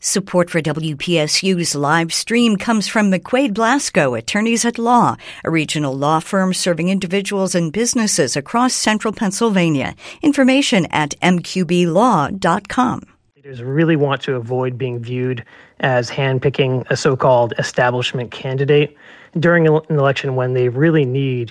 Support for WPSU's live stream comes from McQuaid Blasco, Attorneys at Law, a regional law firm serving individuals and businesses across central Pennsylvania. Information at mqblaw.com. Leaders really want to avoid being viewed as handpicking a so-called establishment candidate during an election when they really need